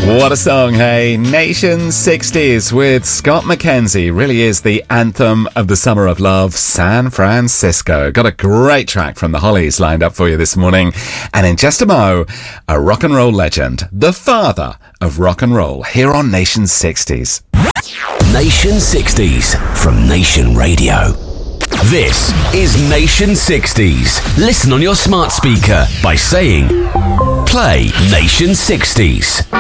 What a song, hey? Nation 60s with Scott McKenzie. Really is the anthem of the summer of love, San Francisco. Got a great track from the Hollies lined up for you this morning. And in just a mo, a rock and roll legend, the father of rock and roll, here on Nation 60s. Nation 60s from Nation Radio. This is Nation 60s. Listen on your smart speaker by saying, play Nation 60s.